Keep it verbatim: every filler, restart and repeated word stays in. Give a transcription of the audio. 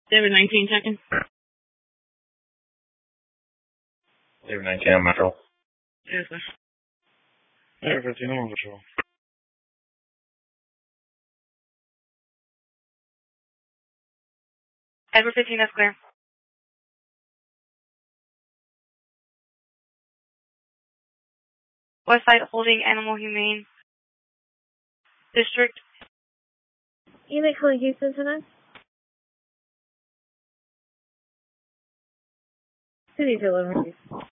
David nineteen checking. David nineteen on patrol. Yes, sir. David fifteen on patrol. Edward fifteen, that's clear. Westside Holding Animal Humane District. You may call Houston tonight. City delivery.